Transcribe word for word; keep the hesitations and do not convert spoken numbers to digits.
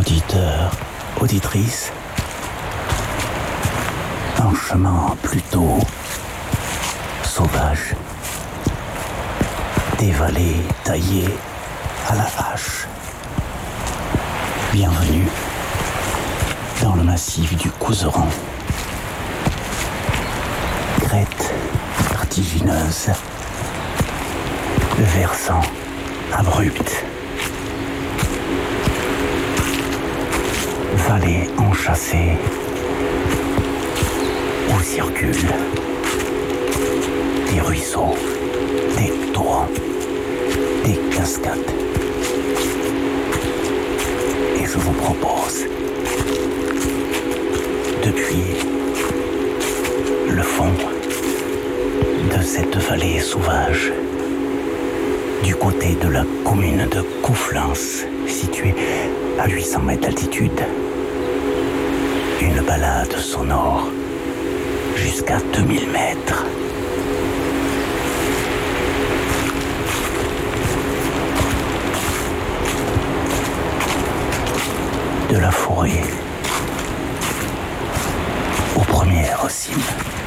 Auditeurs, auditrices, un chemin plutôt sauvage, des vallées taillées à la hache. Bienvenue dans le massif du Couserans. Crête vertigineuse, versant abrupt, vallée enchâssée où circulent des ruisseaux, des torrents, des cascades. Et je vous propose, depuis le fond de cette vallée sauvage, du côté de la commune de Conflans, située à huit cents mètres d'altitude, une balade sonore jusqu'à deux mille mètres. De la forêt aux premières cimes.